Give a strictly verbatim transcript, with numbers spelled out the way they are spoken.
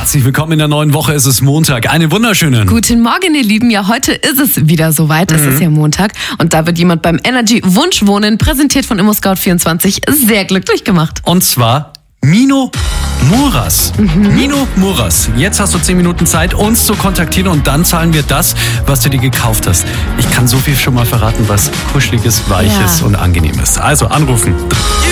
Herzlich willkommen in der neuen Woche. Es ist Montag. Einen wunderschönen. Guten Morgen, ihr Lieben. Ja, heute ist es wieder soweit. Es mhm. ist ja Montag. Und da wird jemand beim Energy Wunschwohnen, präsentiert von ImmoScout vierundzwanzig, sehr glücklich gemacht. Und zwar Mino Muras. Mhm. Mino Muras. Jetzt hast du zehn Minuten Zeit, uns zu kontaktieren und dann zahlen wir das, was du dir gekauft hast. Ich kann so viel schon mal verraten, was Kuscheliges, Weiches ja. und Angenehmes. Also anrufen.